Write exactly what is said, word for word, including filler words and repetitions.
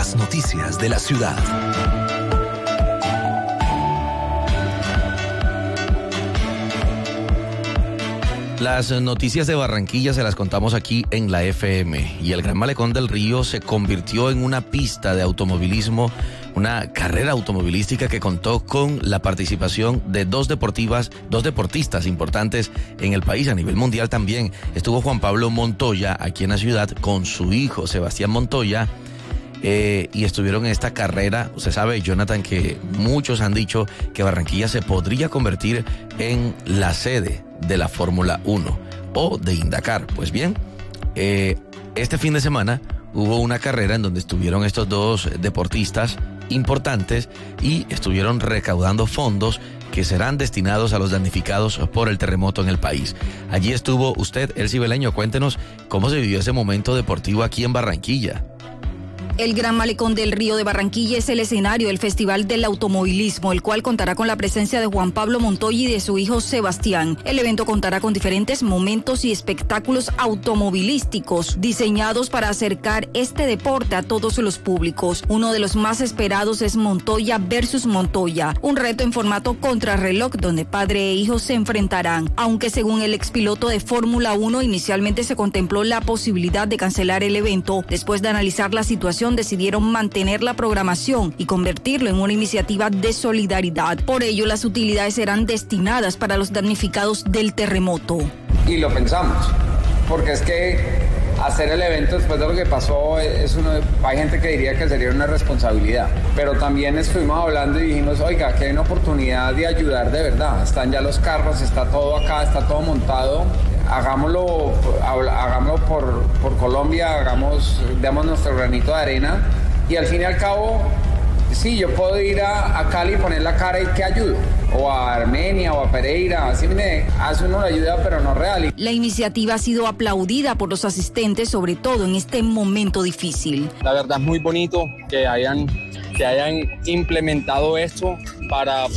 las noticias de la ciudad. Las noticias de Barranquilla se las contamos aquí en la F M, y el Gran Malecón del Río se convirtió en una pista de automovilismo, una carrera automovilística que contó con la participación de dos deportivas, dos deportistas importantes en el país. A nivel mundial también estuvo Juan Pablo Montoya aquí en la ciudad con su hijo Sebastián Montoya. Eh, y estuvieron en esta carrera. Usted sabe, Jonathan, que muchos han dicho que Barranquilla se podría convertir en la sede de la Fórmula uno o de Indacar. Pues bien, eh, este fin de semana hubo una carrera en donde estuvieron estos dos deportistas importantes y estuvieron recaudando fondos que serán destinados a los damnificados por el terremoto en el país. Allí estuvo usted, Elsie Beleño. Cuéntenos cómo se vivió ese momento deportivo aquí en Barranquilla. El Gran Malecón del Río de Barranquilla es el escenario del Festival del Automovilismo, el cual contará con la presencia de Juan Pablo Montoya y de su hijo Sebastián. El evento contará con diferentes momentos y espectáculos automovilísticos diseñados para acercar este deporte a todos los públicos. Uno de los más esperados es Montoya versus Montoya, un reto en formato contrarreloj donde padre e hijo se enfrentarán. Aunque según el expiloto de Fórmula uno, inicialmente se contempló la posibilidad de cancelar el evento, después de analizar la situación decidieron mantener la programación y convertirlo en una iniciativa de solidaridad. Por ello, las utilidades serán destinadas para los damnificados del terremoto. Y lo pensamos, porque es que hacer el evento después de lo que pasó, es uno, hay gente que diría que sería una responsabilidad, pero también estuvimos hablando y dijimos, oiga, que hay una oportunidad de ayudar de verdad. Están ya los carros, está todo acá, está todo montado. Hagámoslo, hagámoslo por, por Colombia, hagamos, demos nuestro granito de arena, y al fin y al cabo, sí, yo puedo ir a, a Cali y poner la cara y ¿qué ayudo? O a Armenia o a Pereira, así me hace uno la ayuda, pero no real. La iniciativa ha sido aplaudida por los asistentes, sobre todo en este momento difícil. La verdad es muy bonito que hayan, que hayan implementado esto para